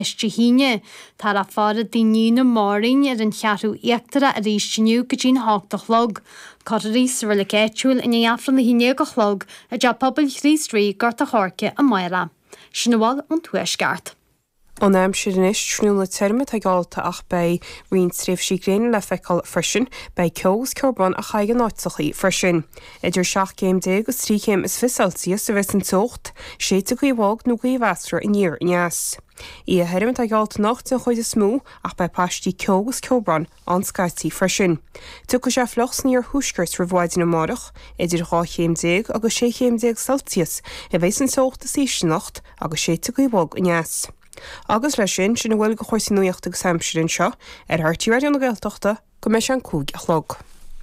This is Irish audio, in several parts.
Híine tar a fára daoine máring ar an chearú éachtere a ríistiniu go dtín háachtalog. Coirí sa bhfuil éitiúil in éafran na híine go chlog a de pobl chrístrí gart a chorce a maira. Sin bháil an tuaisceart. An amsirinis trúna terme a gáalta ach bei rion tríomh sí gréine le feicáil frisin bei ceos corban a chaige náitsachaí frisin. Idir 7 céim agus 3 céim is 5 Celsius a bheits an tocht, 7 bhág nó bhestra in níor ineas. Í a heirime a gáalta nacht an chuid a smú ach bei pastí ceogus corban an scaití frisin. Tu go sé flochs níor húsgurt ra bhhaidin na marach, idir 8 céim agus 6 céim Celsius a bheits an tocht a síos nacht agus 7 bhág ineas. Agus lei sin bhfuil go chuirsaí nuocht agus samsirin seo ar thirtí radio na Gaeltachta go mé an cúg a chlog.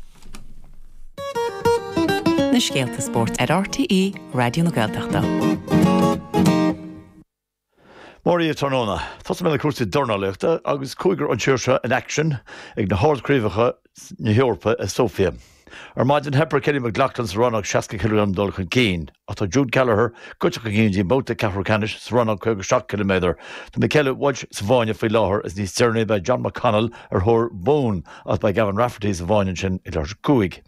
Na Scéalta Sport ar RTE Radio na Gaeltachta. Mórí Tarnóna, Tás mé cuasa dornálaachta agus cúigur an tíirse in action ag na háircríomhacha na Heorpa a Sofia. Ar maidin hepar Kenny McLachlan's runach 60 km dul chun cín, atá Jude Gallagher goteach a cín dí bóta cefar canis sa runach 7 km. Tá Michaela Wudge sa bháine faoi láthair is níos tíirne bei John McConnell ar thóir bón as bei Gavin Rafferty sa bháine sin i leir cúig.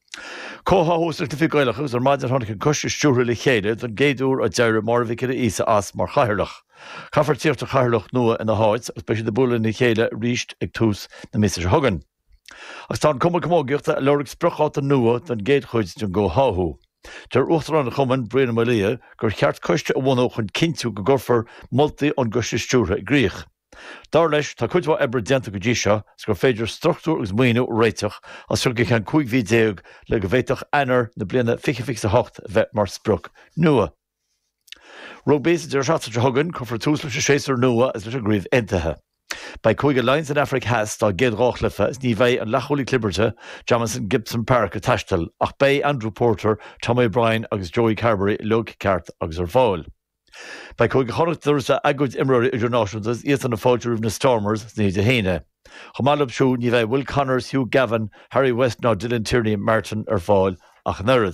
Cótha hóstar de fiáilechas ar maidin tháinig an cosiste stúrtha le chéile don géadúr a deire mar bhí a isa as mar chairlach. Chafar tíocht a chairlach nua in na háid as beisi de bula na chéile ríist ag tús na Mr. Hogan. As tá cumógiachta a leirigh sprucháta nua don géad chuid don go háthú. Tar uachtar an chuman Brianna Malia gur cheart coiste a bhhaó chun cinntiú go gurfar moltaí an guiste stúrtha i gcríoch. Dar leis tá chuidhá ebre déanta go dtí seo gur féidir struchtúr agus muoinú réiteach as suir go chean 5 déag le go bhhéiteach anar na bliana 58 bheith mar spruc nua. Rugbís idir seaachta Hogan chufar tús leis séasúr nua as leis a gríomh intathe. Bei chuige Lions in Africa has tá géad ráchlifa is ní bheith an lecholaí clibberte Jamison Gibson Park a taistal ach bei Andrew Porter, Tommy O'Brien agus Joey Carberry lug ceart agus ar fáil. Bei chuige chonacht thuirsa agóid imreoirí idirnáisiúntas iad an na fáilte na Stormers ní de héine. Chomáilb siú ní bheith Will Connors, Hugh Gavin, Harry West ná Dylan Tierney Martin ar fáil ach an oiread.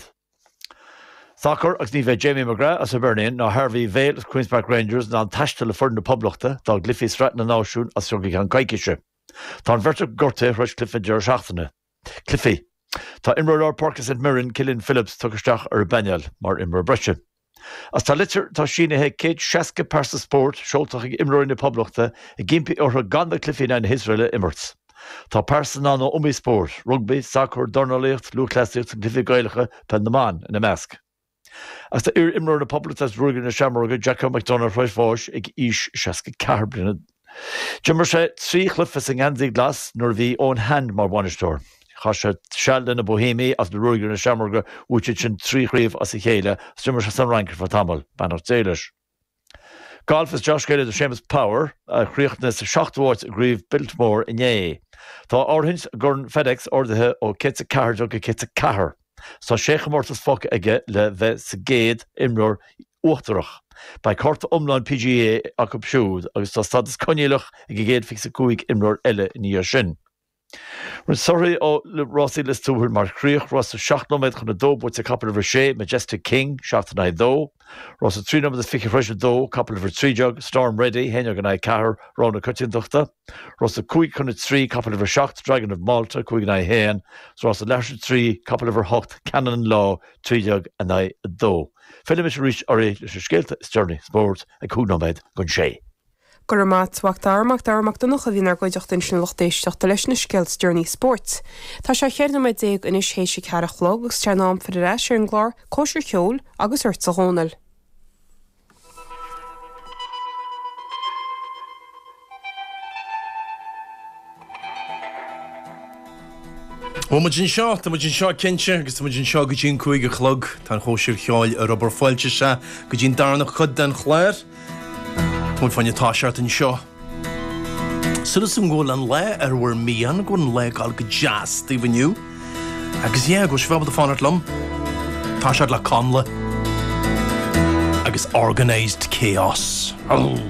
Soccer agus ní bheith Jamie McGrath as a Berlin ná Harvey Vale Queen's Park Rangers ná an taistal le fur na poblachta dá glyfi sreat na náisiún as suirgí an caiiciise. Tá an bhirte gorta rois Cliffy deir seachtainna. Cliffy. Tá imreoir Park St Mirren Cillian Phillips tugasteach ar Banial mar imreoir breise. As tá litir tá sinathe céad 60 persa sport seoltach ag imreoir na poblachta i gimpi ortha ganda Cliffy na Israel immert. Tá persa ná nó umí sport, rugby, soccer, dornálaocht, luachláisteacht an Cliffy Gaeilge pen na man in a measc. As tá imreoir na poblachta ruúgan na seamarga Jacob McDonald rois fáis ag ís 64 bliana. Jimmer sé 3 chlufa in Andy Glass nor bhí ón hand mar bhainisteoir. Cha sé sealda na Bohémí as na ruúgan na seamarga úte sin 3 chríomh as i chéile Jimmer sé san rankar fa tamil banach déiles. Golf is Josh Kelly de Seamus Power a chríochtna sa 7 a gríomh Biltmore in é. Tá áthins gurn FedEx ordathe ó Kitsa Cahar go Kitsa Cahar. Tá sé chamórtas foca aige le bheith sa géad imreoir uachtarach. Bei corta umláin PGA a go siúd agus tá stadas coinealach ag géad fi sa 5 imreoir eile in níor sin. Rud soirí ó Rossí le túthir mar chríoch Ross a 7 nóid chun na dóbút a couple over sé Majestic King, 7 dó. Ross a 3 nóid fi freis dó, couple over 3 jog, Storm Ready, Hennig an Cahar, Rona Cuttindochta. Ross a 5 chun 3, couple over 7, Dragon of Malta, 5 an Hen. Ross a leis 3, couple over 8, Canon Law, 3 jog an dó. Philip Rich Ori leis a Scéalta Journey Sport a cúnóid gon sé. Gur máthhacht darmach don a bhínar goideocht in sin lochtéisteach leis na Scéalta Journey Sport. Tá sé chéirna déag inis hééis ceara chlog agus teanám for éis ar an glár cóisiir cheol agus ort sa hónal. Muidjin seo cinse agus muidjin seo go dtín chuig a chlog tá chóisiir cheáil a robar fáilte se go dtín darnach chud den chléir. Mún fanne táseart an seo. Sulas an ggóil an le ar bhfuir mían go an le gáil go jazz tíbhaniu. Agus go sbhebal a fánart lom. Táseart le conla. Agus organised chaos.